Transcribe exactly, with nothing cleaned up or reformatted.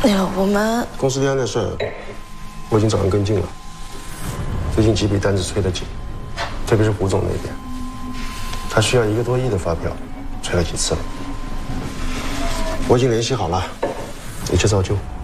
那个我们公司立案的事，我已经找人跟进了。最近几笔单子催得紧，特别是胡总那边，他需要一个多亿的发票，催了几次了。我已经联系好了，一切照旧。